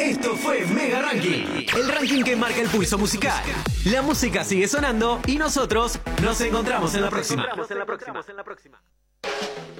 Esto fue Mega Ranking, el ranking que marca el pulso musical. La música sigue sonando y nosotros nos encontramos en la próxima.